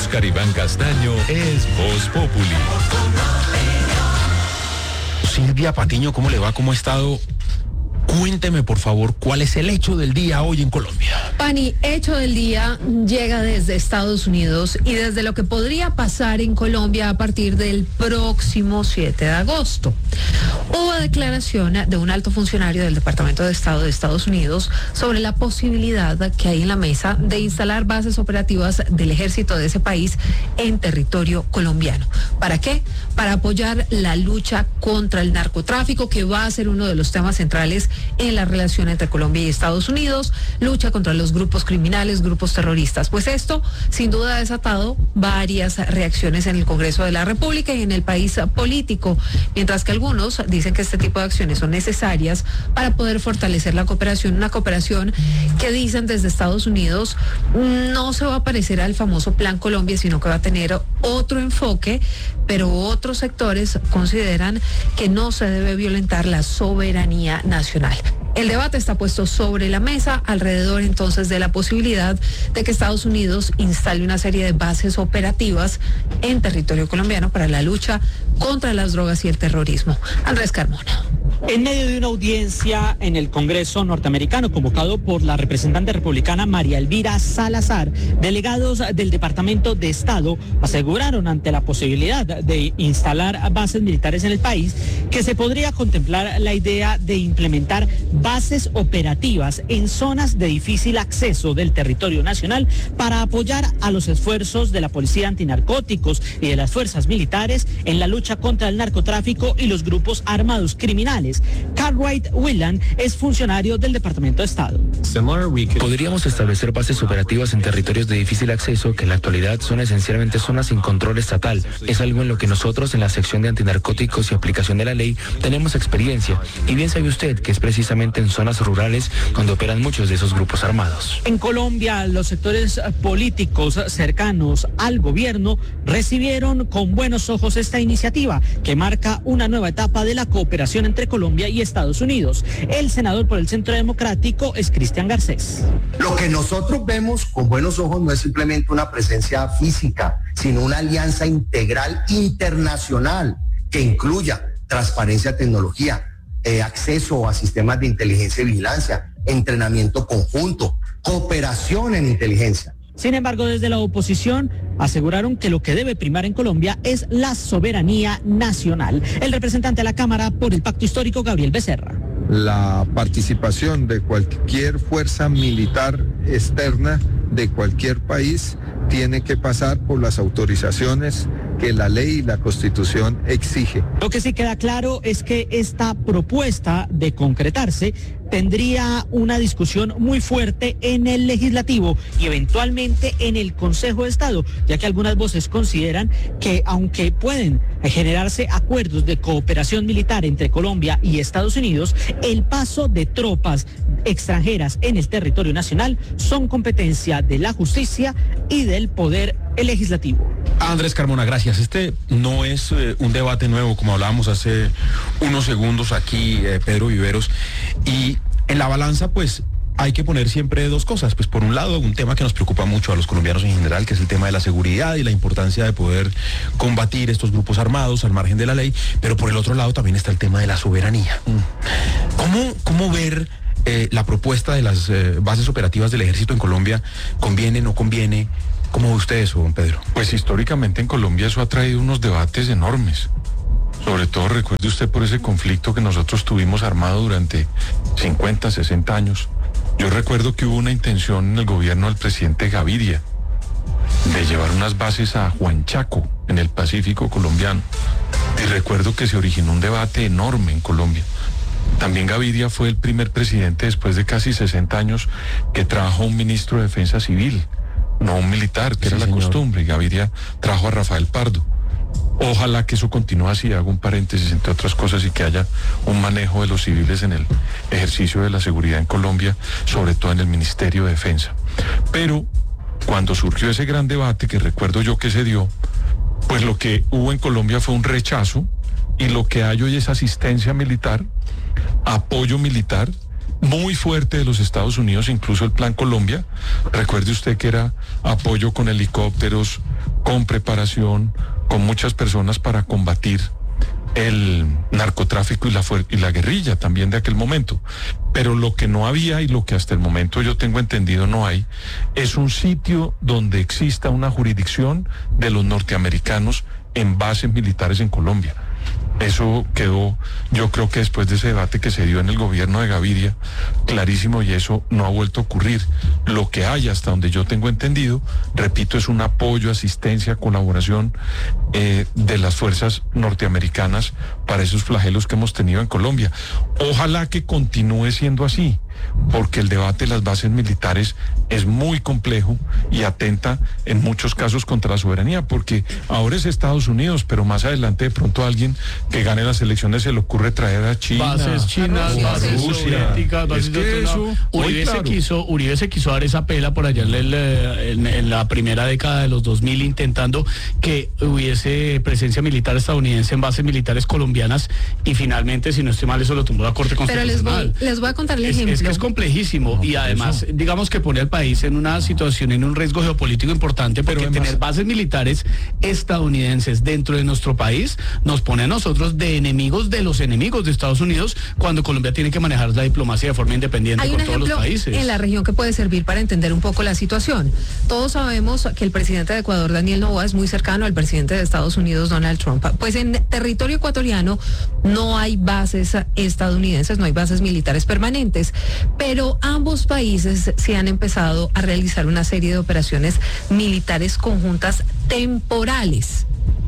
Oscar Iván Castaño es Voz Populi. Silvia Patiño, ¿cómo le va? ¿Cómo ha estado? Cuénteme, por favor, ¿cuál es el hecho del día hoy en Colombia? Pani, hecho del día llega desde Estados Unidos y desde lo que podría pasar en Colombia a partir del próximo 7 de agosto. Hubo declaración de un alto funcionario del Departamento de Estado de Estados Unidos sobre la posibilidad que hay en la mesa de instalar bases operativas del ejército de ese país en territorio colombiano. ¿Para qué? Para apoyar la lucha contra el narcotráfico, que va a ser uno de los temas centrales en la relación entre Colombia y Estados Unidos, lucha contra los grupos criminales, grupos terroristas. Pues esto sin duda ha desatado varias reacciones en el Congreso de la República y en el país político, mientras que algunos dicen que este tipo de acciones son necesarias para poder fortalecer la cooperación, una cooperación que dicen desde Estados Unidos no se va a parecer al famoso Plan Colombia, sino que va a tener otro enfoque, pero otros sectores consideran que no se debe violentar la soberanía nacional. El debate está puesto sobre la mesa alrededor entonces de la posibilidad de que Estados Unidos instale una serie de bases operativas en territorio colombiano para la lucha contra las drogas y el terrorismo. Andrés Carmona. En medio de una audiencia en el Congreso norteamericano convocado por la representante republicana María Elvira Salazar, delegados del Departamento de Estado aseguraron ante la posibilidad de instalar bases militares en el país que se podría contemplar la idea de implementar bases operativas en zonas de difícil acceso del territorio nacional para apoyar a los esfuerzos de la Policía Antinarcóticos y de las fuerzas militares en la lucha contra el narcotráfico y los grupos armados criminales. Cartwright Whelan es funcionario del Departamento de Estado. Podríamos establecer bases operativas en territorios de difícil acceso que en la actualidad son esencialmente zonas sin control estatal. Es algo en lo que nosotros en la sección de antinarcóticos y aplicación de la ley tenemos experiencia. Y bien sabe usted que es precisamente en zonas rurales donde operan muchos de esos grupos armados. En Colombia, los sectores políticos cercanos al gobierno recibieron con buenos ojos esta iniciativa que marca una nueva etapa de la cooperación entre Colombia y Estados Unidos. El senador por el Centro Democrático es Cristian Garcés. Lo que nosotros vemos con buenos ojos no es simplemente una presencia física, sino una alianza integral internacional que incluya transparencia, tecnología, acceso a sistemas de inteligencia y vigilancia, entrenamiento conjunto, cooperación en inteligencia. Sin embargo, desde la oposición aseguraron que lo que debe primar en Colombia es la soberanía nacional. El representante de la Cámara por el Pacto Histórico, Gabriel Becerra. La participación de cualquier fuerza militar externa de cualquier país tiene que pasar por las autorizaciones que la ley y la Constitución exige. Lo que sí queda claro es que esta propuesta de concretarse tendría una discusión muy fuerte en el legislativo y eventualmente en el Consejo de Estado, ya que algunas voces consideran que aunque pueden generarse acuerdos de cooperación militar entre Colombia y Estados Unidos, el paso de tropas extranjeras en el territorio nacional son competencia de la justicia y del poder legislativo. Andrés Carmona, gracias. Este no es un debate nuevo, como hablábamos hace unos segundos aquí, Pedro Viveros, y en la balanza, pues, hay que poner siempre dos cosas. Pues por un lado, un tema que nos preocupa mucho a los colombianos en general, que es el tema de la seguridad y la importancia de poder combatir estos grupos armados al margen de la ley, pero por el otro lado también está el tema de la soberanía. ¿Cómo ver la propuesta de las bases operativas del ejército en Colombia? ¿Conviene, no conviene? ¿Cómo ve usted eso, don Pedro? Pues históricamente en Colombia eso ha traído unos debates enormes. Sobre todo recuerde usted por ese conflicto que nosotros tuvimos armado durante 50, 60 años. Yo recuerdo que hubo una intención en el gobierno del presidente Gaviria de llevar unas bases a Huanchaco, en el Pacífico colombiano. Y recuerdo que se originó un debate enorme en Colombia. También Gaviria fue el primer presidente después de casi 60 años que trajo un ministro de Defensa Civil, no un militar, que era la costumbre. Y Gaviria trajo a Rafael Pardo. Ojalá que eso continúe así, hago un paréntesis entre otras cosas, y que haya un manejo de los civiles en el ejercicio de la seguridad en Colombia, sobre todo en el Ministerio de Defensa. Pero cuando surgió ese gran debate, que recuerdo yo que se dio, pues lo que hubo en Colombia fue un rechazo, y lo que hay hoy es asistencia militar, apoyo militar, muy fuerte de los Estados Unidos, incluso el Plan Colombia. Recuerde usted que era apoyo con helicópteros, con preparación, con muchas personas para combatir el narcotráfico y la guerrilla también de aquel momento. Pero lo que no había, y lo que hasta el momento yo tengo entendido no hay, es un sitio donde exista una jurisdicción de los norteamericanos en bases militares en Colombia. Eso quedó, yo creo que después de ese debate que se dio en el gobierno de Gaviria, clarísimo, y eso no ha vuelto a ocurrir. Lo que hay, hasta donde yo tengo entendido, repito, es un apoyo, asistencia, colaboración de las fuerzas norteamericanas para esos flagelos que hemos tenido en Colombia. Ojalá que continúe siendo así, porque el debate de las bases militares es muy complejo y atenta en muchos casos contra la soberanía, porque ahora es Estados Unidos, pero más adelante de pronto a alguien que gane las elecciones se le ocurre traer a China, bases chinas, bases soviéticas, bases de otro lado. Uribe se quiso dar esa pela por allá en la primera década de los 2000, intentando que hubiese presencia militar estadounidense en bases militares colombianas, y finalmente, si no estoy mal, eso lo tumbó la Corte Constitucional. Pero les voy a contar el ejemplo. Es que es complejísimo, y además, digamos que pone al país en una situación, en un riesgo geopolítico importante, porque además, tener bases militares estadounidenses dentro de nuestro país nos pone a nosotros de enemigos de los enemigos de Estados Unidos, cuando Colombia tiene que manejar la diplomacia de forma independiente con todos los países. En la región que puede servir para entender un poco la situación. Todos sabemos que el presidente de Ecuador, Daniel Noboa, es muy cercano al presidente de Estados Unidos, Donald Trump. Pues en territorio ecuatoriano no hay bases estadounidenses, no hay bases militares permanentes, pero ambos países se han empezado a realizar una serie de operaciones militares conjuntas temporales.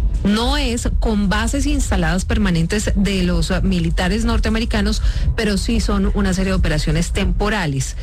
No es con bases instaladas permanentes de los militares norteamericanos, pero sí son una serie de operaciones temporales.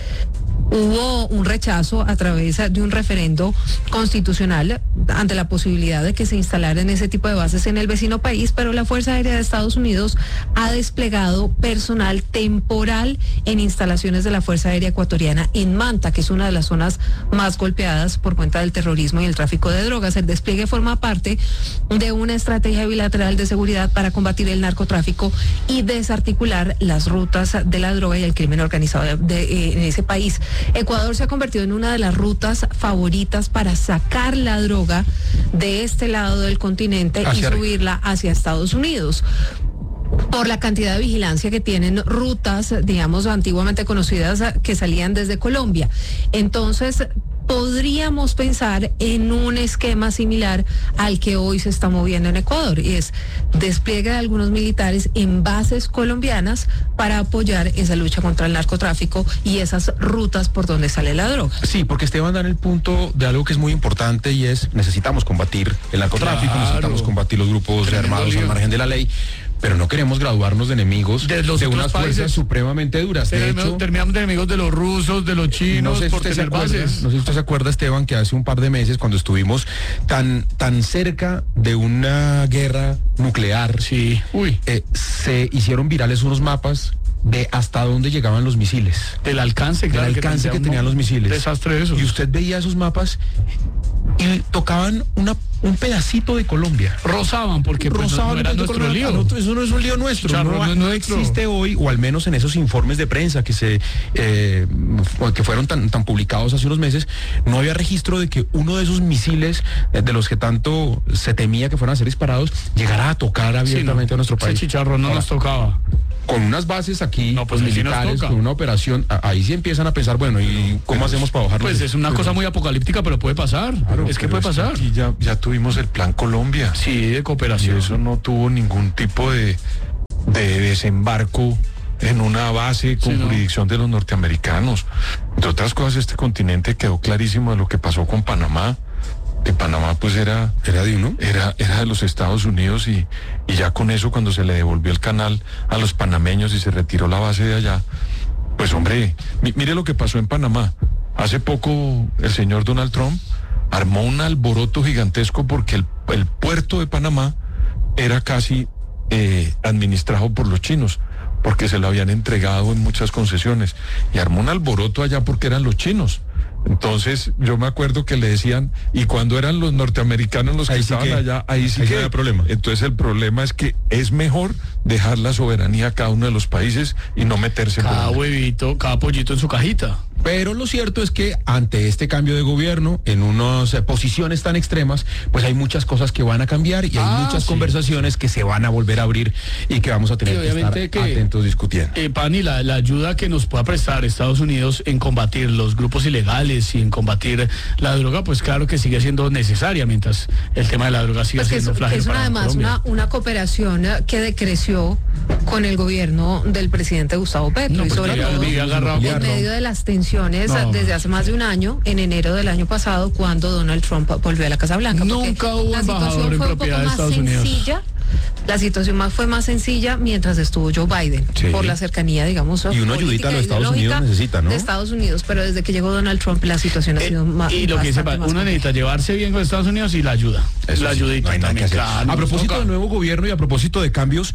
Hubo un rechazo a través de un referendo constitucional ante la posibilidad de que se instalaran ese tipo de bases en el vecino país, pero la Fuerza Aérea de Estados Unidos ha desplegado personal temporal en instalaciones de la Fuerza Aérea Ecuatoriana en Manta, que es una de las zonas más golpeadas por cuenta del terrorismo y el tráfico de drogas. El despliegue forma parte de una estrategia bilateral de seguridad para combatir el narcotráfico y desarticular las rutas de la droga y el crimen organizado en ese país. Ecuador se ha convertido en una de las rutas favoritas para sacar la droga de este lado del continente y subirla hacia Estados Unidos, por la cantidad de vigilancia que tienen rutas, digamos, antiguamente conocidas que salían desde Colombia. Entonces, podríamos pensar en un esquema similar al que hoy se está moviendo en Ecuador, y es despliegue de algunos militares en bases colombianas para apoyar esa lucha contra el narcotráfico y esas rutas por donde sale la droga. Sí, porque Esteban da en el punto de algo que es muy importante, y es: necesitamos combatir el narcotráfico, necesitamos combatir los grupos armados al margen de la ley, pero no queremos graduarnos de enemigos de unas fuerzas supremamente duras. De hecho, terminamos de enemigos de los rusos, de los chinos, no sé si usted se acuerda, Esteban, que hace un par de meses, cuando estuvimos tan cerca de una guerra nuclear, se hicieron virales unos mapas de hasta dónde llegaban los misiles. Del alcance, claro, que tenían los misiles. Desastre eso. Y usted veía esos mapas y tocaban un pedacito de Colombia. Rozaban, porque no era nuestro lío. Eso no es un lío nuestro. No existe hoy, o al menos en esos informes de prensa que fueron tan publicados hace unos meses, no había registro de que uno de esos misiles, de los que tanto se temía que fueran a ser disparados, llegara a tocar abiertamente a nuestro país. Ese chicharrón no nos tocaba. Con unas bases aquí, militares, con una operación, ahí sí empiezan a pensar, bueno, ¿y cómo hacemos para bajarlo? Pues es una cosa muy apocalíptica, pero puede pasar. Claro, es que puede pasar. Aquí ya tuvimos el Plan Colombia. Sí, de cooperación. Y eso no tuvo ningún tipo de desembarco en una base con jurisdicción de los norteamericanos. Entre otras cosas, este continente quedó clarísimo de lo que pasó con Panamá. Que Panamá pues era de uno, era de los Estados Unidos, y ya con eso, cuando se le devolvió el canal a los panameños y se retiró la base de allá, pues hombre, mire lo que pasó en Panamá. Hace poco el señor Donald Trump armó un alboroto gigantesco porque el puerto de Panamá era casi administrado por los chinos, porque se lo habían entregado en muchas concesiones, y armó un alboroto allá porque eran los chinos. Entonces, yo me acuerdo que le decían, y cuando eran los norteamericanos los que Ahí sí estaban que- allá, ahí sí ahí que no había problema. Entonces, el problema es que es mejor dejar la soberanía a cada uno de los países y no meterse Cada por huevito, cada pollito en su cajita. Pero lo cierto es que ante este cambio de gobierno, en unas posiciones tan extremas, pues hay muchas cosas que van a cambiar y hay muchas sí. conversaciones que se van a volver a abrir y que vamos a tener Y que estar obviamente que- atentos discutiendo. Pani, la ayuda que nos pueda prestar Estados Unidos en combatir los grupos ilegales y en combatir la droga, pues claro que sigue siendo necesaria mientras el tema de la droga sigue Pues que siendo es flagelo para además Colombia. una cooperación que decreció con el gobierno del presidente Gustavo Petro No, y pues sobre ya todo había agarrado en con- medio de las tensiones No. desde hace más de un año, en enero del año pasado, cuando Donald Trump volvió a la Casa Blanca. porque Nunca hubo la embajador situación en fue un poco propiedad de más Estados Unidos. sencilla. La situación fue más sencilla mientras estuvo Joe Biden, Sí. por la cercanía, digamos, Y una ayudita política a los e Estados Unidos ideológica necesita, ¿no? de Estados Unidos, pero desde que llegó Donald Trump la situación ha sido más Y lo que dice, bastante más uno compleja. necesita llevarse bien con Estados Unidos y la ayuda. Eso la sí, ayudita no hay nada que también. hacer. Claro, A propósito toca. del nuevo gobierno y a propósito de cambios,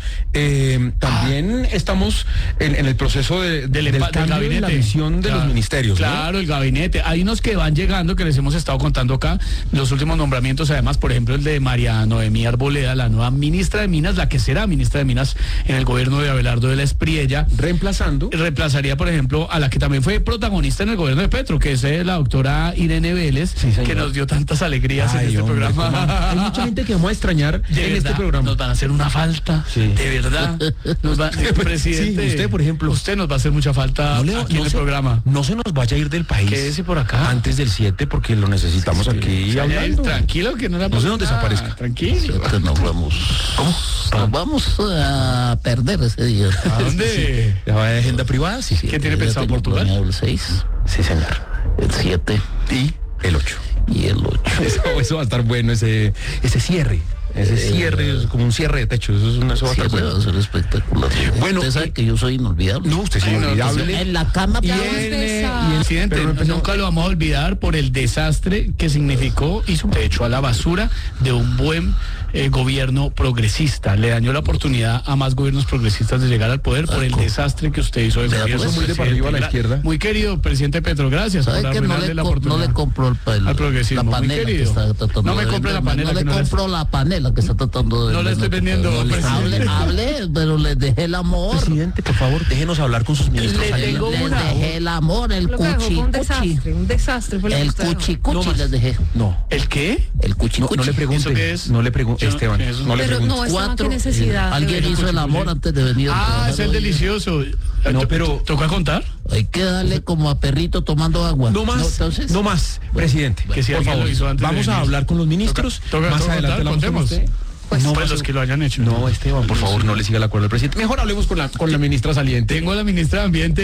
también estamos en el proceso del cambio de la visión de los Claro, ministerios, ¿no? Claro, el gabinete. Hay unos que van llegando, que les hemos estado contando acá, los últimos nombramientos, además, por ejemplo, el de María Noemí Arboleda, la nueva ministra de Minas, la que será ministra de Minas en el gobierno de Abelardo de la Espriella. Reemplazaría, por ejemplo, a la que también fue protagonista en el gobierno de Petro, que es la doctora Irene Vélez, Sí, señor. que nos dio tantas alegrías en Ay, este hombre, programa. hay mucha gente que vamos a extrañar De en verdad, este programa. nos van a hacer una falta, Sí. de verdad. Presidente, Sí, usted, por ejemplo. usted nos va a hacer mucha falta aquí en el programa. No se nos vaya a ir del país. Quédese por acá. Antes del 7 porque lo necesitamos aquí Se vaya a ir hablando. tranquilo, que no la No se nos pasa nada, desaparezca. Tranquilo. Que nos vamos. ¿Cómo? Nos vamos a perder ese día. ¿A dónde? ¿Ya va de agenda privada? Sí. ¿Qué tiene pensado Portugal? Planeado el 6, Sí, señor. el 7 Y el 8. y el 8. Eso va a estar bueno, ese cierre. Ese cierre es como un cierre de techo. Eso va a estar Va bueno. a ser espectacular. Bueno, Usted sabe que yo soy inolvidable. No, usted es inolvidable. En la cama. Y empezar. el incidente, Pero no empezó. nunca lo vamos a olvidar por el desastre que significó y su echó a la basura de un buen gobierno progresista. Le dañó la oportunidad a más gobiernos progresistas de llegar al poder por el desastre que usted hizo de Vea, gobierno. pues, muy de para arriba a la izquierda. Muy querido presidente Petro, gracias por ¿Sabe que no arruinarle le, la no oportunidad. le compro al progresismo, la muy panela que querido. está tratando No me de compre la venderme? panela No que le no le- compro la panela que está tratando de No le estoy venderme. vendiendo, presidente. Hable, pero le dejé el amor. Presidente, por favor, déjenos hablar con sus ministros. Le ahí. tengo Les una. dejé el amor, el Lo que dejó cuchi fue un cuchi. desastre fue lo que El usted dejó. cuchi No cuchi más. les dejé. No. ¿El qué? El cuchi No, cuchi. no le ¿Eso pregunte. qué es? No le pregunte, Yo- Esteban. eso No le Pero pregunte. no, Esteban, qué necesidad. de Alguien verdad. hizo el amor antes de venir. Ah, es el delicioso. No, pero- ¿Toca contar? Hay que darle como a perrito tomando agua. No más, entonces, no más, presidente. Que si por alguien favor, lo hizo antes de vamos a venir. hablar con los ministros. Toca más adelante contar, hablamos con contemos. usted. Pues, No, Pues más- los que lo hayan hecho. No, Esteban, por favor, no le siga el acuerdo del presidente. Mejor hablemos con la ministra saliente. Tengo a la ministra de Ambiente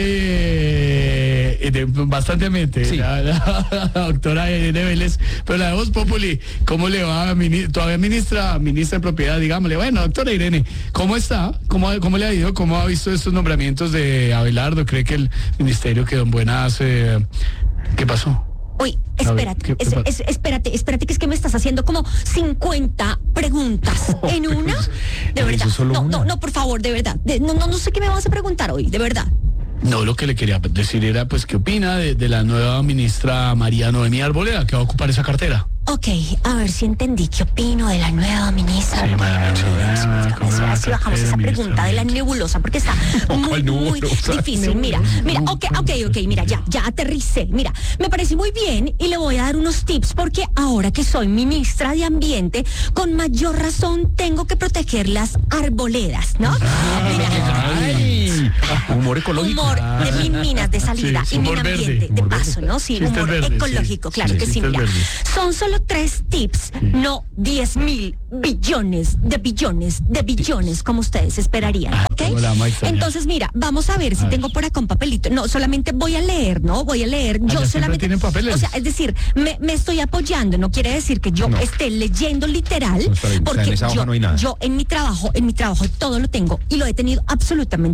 bastante mente, Sí. la doctora Irene Vélez, pero la de Voz Populi, ¿cómo le va? Todavía ministra de Propiedad, digámosle, bueno, doctora Irene, ¿cómo está? ¿Cómo le ha ido? ¿Cómo ha visto estos nombramientos de Abelardo? ¿Cree que el ministerio quedó en buenas? ¿Qué pasó? Uy, A ver, espérate, ¿qué pasa? espérate, que es que me estás haciendo como 50 preguntas en una. De me verdad. hizo solo una. No, por favor, de verdad. No sé qué me vas a preguntar hoy, de verdad. No, lo que le quería decir era, pues, ¿qué opina de la nueva ministra María Noemí Arboleda, que va a ocupar esa cartera? Ok, a ver si entendí qué opino de la nueva ministra. Sí, Ahora sí bajamos esa pregunta de la nebulosa porque está muy, ¿Cuál muy nebulosa? difícil. Mira, ok, mira, ya aterricé. Mira, me parece muy bien y le voy a dar unos tips porque ahora que soy ministra de Ambiente, con mayor razón tengo que proteger las arboledas, ¿no? Ay, humor ecológico. Humor de mis minas de salida Sí, y mi humor verde. ambiente de Humor paso, verde. ¿no? Sí, Chistes humor verdes, ecológico, sí. claro Sí, que sí, chistes mira. verdes. Son solo 3 tips, no 10.000 billones de billones como ustedes esperarían, ¿ok? ¿cómo la vamos a extrañar? Entonces, mira, vamos a ver si tengo por acá un papelito. No, solamente voy a leer, ¿no? Voy a leer. Ah, ya Yo siempre solamente. tienen papeles. O sea, es decir, me estoy apoyando. No quiere decir que yo No. esté leyendo literal, No está bien, o sea, porque en esa hoja no hay nada. yo en mi trabajo todo lo tengo y lo he tenido absolutamente claro.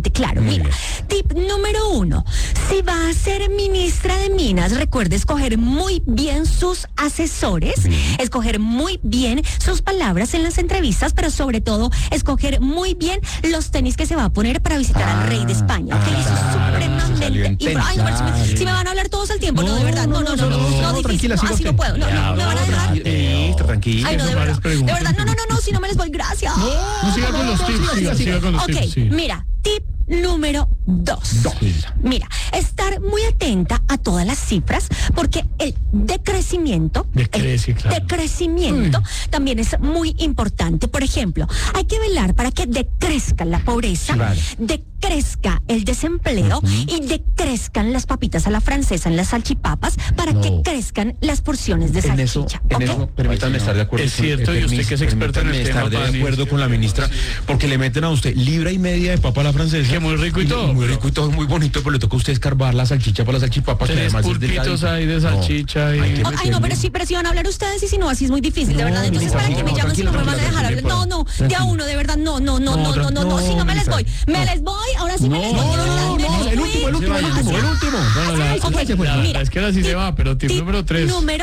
Mira, tip número 1. Si va a ser ministra de Minas, recuerde escoger muy bien sus asesores, escoger muy bien sus palabras en las entrevistas, pero sobre todo escoger muy bien los tenis que se va a poner para visitar al rey de España. Ok, eso es supremamente importante. Si me van a hablar todos el tiempo, no, de verdad, no, difícil, tranquila, así no puedo, no, me van a dejar. Tranquila. Ay, no, de verdad, no, si no me les voy, gracias. No, siga con los tips, siga con los tips. Ok, mira, tip número 2. Mira, estar muy atenta a todas las cifras, porque el decrecimiento también es muy importante. Por ejemplo, hay que velar para que decrezca la pobreza, decrezca el desempleo y decrezcan las papitas a la francesa en las salchipapas, para que crezcan las porciones de salchicha. En eso, permítanme estar de acuerdo. Es cierto, y usted que es experta en el tema, estar de acuerdo con la ministra, porque le meten a usted 1.5 libras de papa a la francesa. Que muy rico y todo. Muy rico y todo, muy bonito, pero le toca a usted escarbar la salchicha para las salchipapas. Tres pulpitos ahí de salchicha. Ay, no, pero si van a hablar ustedes, y si no, así es muy difícil, de verdad. Entonces, ¿para qué me llaman si no me van a dejar hablar? No, de a uno, de verdad, no, si no me les voy. Ahora sí me les voy. El último. La verdad es que ahora sí se va, pero tip número 3.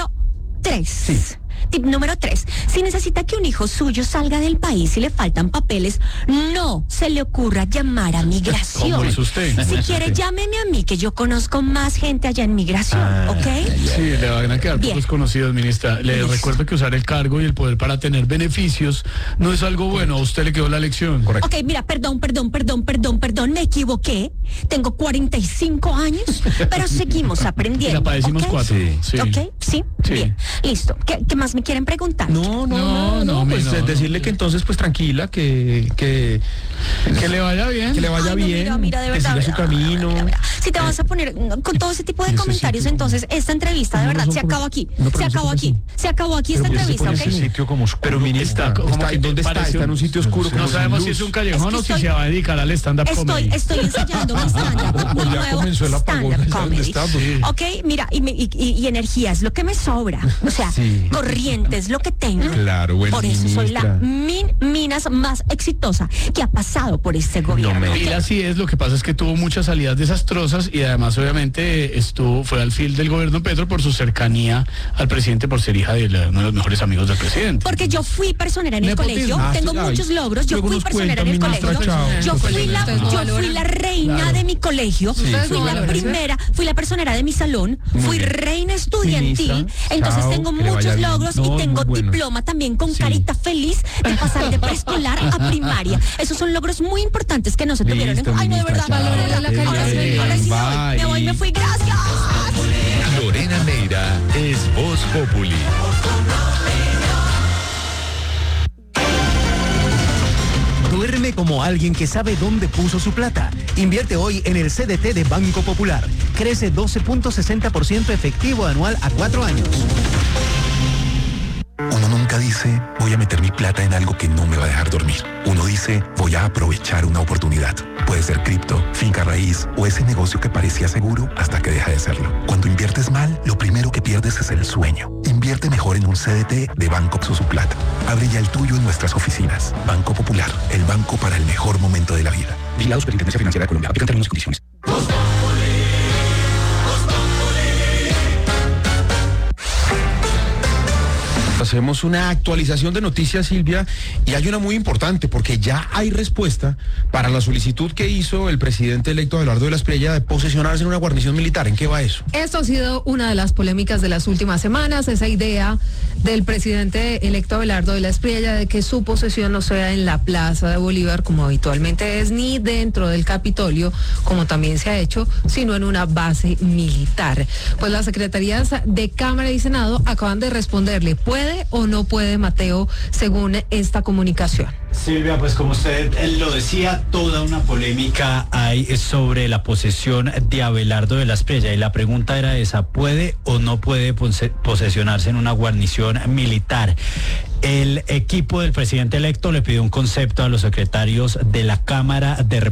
Tip número 3. Si necesita que un hijo suyo salga del país y le faltan papeles, no se le ocurra llamar a migración. ¿Cómo es usted? Si quiere, llámeme a mí, que yo conozco más gente allá en migración, ¿ok? Sí, le van a quedar pocos conocidos, ministra. Le recuerdo que usar el cargo y el poder para tener beneficios no es algo bueno. A usted le quedó la lección. Correcto. Ok, mira, perdón, me equivoqué. Tengo 45 años, pero seguimos aprendiendo. La padecimos 4. Sí. ¿Ok? ¿Sí? Bien. Listo. ¿Qué más me quieren preguntar? No, pues decirle que entonces, pues tranquila, que le vaya bien. Que le vaya bien. Mira, de verdad. Que siga su camino. Mira. Si te vas a poner con todo ese tipo de comentarios, entonces esta entrevista, de verdad, se acabó aquí. Se acabó aquí esta entrevista, ¿ok? Sitio como oscuro. Pero ministra, ¿dónde está? Está en un sitio oscuro. No sabemos si es un callejón o si se va a dedicar al stand-up comedy. Estoy ensayando mi stand-up, mi nuevo stand-up comedy. Ok, mira, y energía es lo que me sobra. O sea, corriente es lo que tengo. Claro, bueno. Por eso soy la Minas más exitosa que ha pasado por este gobierno. Y así es, lo que pasa es que tuvo muchas salidas desastrosas y además obviamente fue al fil del gobierno Petro por su cercanía al presidente, por ser hija de uno de los mejores amigos del presidente. Porque yo fui personera en el colegio, tengo muchos logros, yo fui personera en el colegio, yo fui la reina de mi colegio, fui la personera de mi salón, fui reina estudiantil, entonces tengo muchos logros y tengo diploma también con carita feliz de pasar de preescolar a primaria. Esos son logros muy importantes que no se tuvieron. Ay, no, de verdad. Ahora sí me fui, gracias. Lorena Neira es Voz Populi. Duerme como alguien que sabe dónde puso su plata. Invierte hoy en el CDT de Banco Popular. Crece 12.60% efectivo anual a 4 años. Uno nunca dice, voy a meter mi plata en algo que no me va a dejar dormir. Uno dice, voy a aprovechar una oportunidad. Puede ser cripto, finca raíz o ese negocio que parecía seguro hasta que deja de serlo. Cuando inviertes mal, lo primero que pierdes es el sueño. Invierte mejor en un CDT de Banco Plata. Abre ya el tuyo en nuestras oficinas. Banco Popular, el banco para el mejor momento de la vida. Vigilado Superintendencia Financiera de Colombia. Aplican términos y condiciones. Hacemos una actualización de noticias, Silvia, y hay una muy importante, porque ya hay respuesta para la solicitud que hizo el presidente electo Abelardo de la Espriella de posesionarse en una guarnición militar. ¿En qué va eso? Esto ha sido una de las polémicas de las últimas semanas, esa idea del presidente electo Abelardo de la Espriella de que su posesión no sea en la Plaza de Bolívar, como habitualmente es, ni dentro del Capitolio, como también se ha hecho, sino en una base militar. Pues las secretarías de Cámara y Senado acaban de responderle, ¿puede o no puede Mateo, según esta comunicación? Silvia, pues como usted lo decía, toda una polémica hay sobre la posesión de Abelardo de la Espriella, y la pregunta era esa: ¿puede o no puede posesionarse en una guarnición militar? El equipo del presidente electo le pidió un concepto a los secretarios de la Cámara de